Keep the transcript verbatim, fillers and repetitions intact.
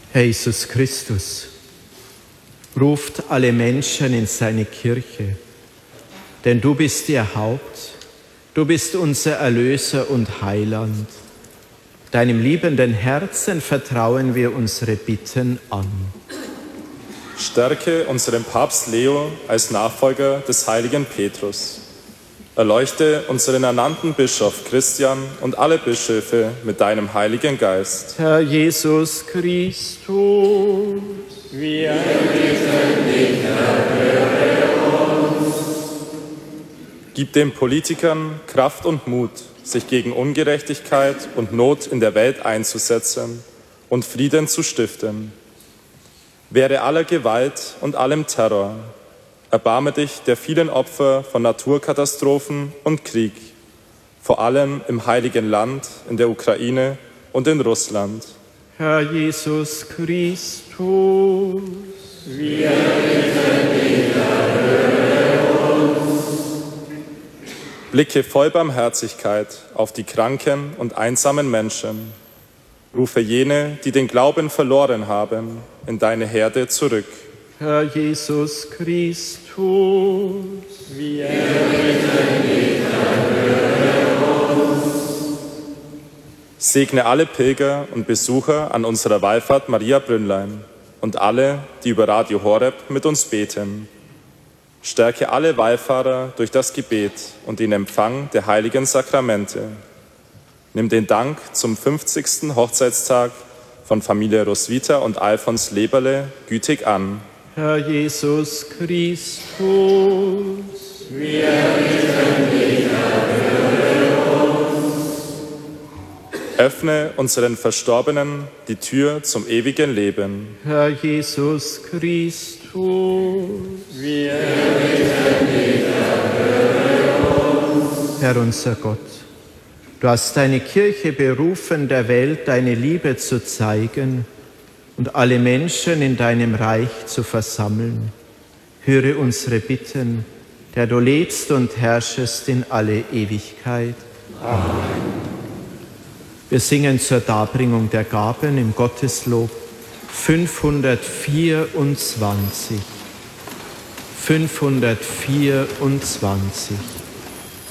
Herr Jesus Christus, ruft alle Menschen in seine Kirche, denn du bist ihr Haupt, du bist unser Erlöser und Heiland. Deinem liebenden Herzen vertrauen wir unsere Bitten an. Stärke unseren Papst Leo als Nachfolger des heiligen Petrus. Erleuchte unseren ernannten Bischof Christian und alle Bischöfe mit deinem Heiligen Geist. Herr Jesus Christus, wir bitten dich, erhöre uns. Gib den Politikern Kraft und Mut, sich gegen Ungerechtigkeit und Not in der Welt einzusetzen und Frieden zu stiften. Wehre aller Gewalt und allem Terror. Erbarme dich der vielen Opfer von Naturkatastrophen und Krieg, vor allem im Heiligen Land, in der Ukraine und in Russland. Herr Jesus Christus, wir bitten dich, erhöre uns. Blicke voll Barmherzigkeit auf die kranken und einsamen Menschen. Rufe jene, die den Glauben verloren haben, in deine Herde zurück. Herr Jesus Christus, wir bitten dich, erhöre uns. Segne alle Pilger und Besucher an unserer Wallfahrt Maria Brünnlein und alle, die über Radio Horeb mit uns beten. Stärke alle Wallfahrer durch das Gebet und den Empfang der heiligen Sakramente. Nimm den Dank zum fünfzigsten Hochzeitstag von Familie Roswitha und Alfons Leberle gütig an. Herr Jesus Christus, wir bitten dich, erhöre uns. Öffne unseren Verstorbenen die Tür zum ewigen Leben. Herr Jesus Christus, wir bitten dich, erhöre uns. Herr unser Gott, du hast deine Kirche berufen, der Welt deine Liebe zu zeigen und alle Menschen in deinem Reich zu versammeln. Höre unsere Bitten, der du lebst und herrschest in alle Ewigkeit. Amen. Wir singen zur Darbringung der Gaben im Gotteslob fünfhundertvierundzwanzig. fünfhundertvierundzwanzig.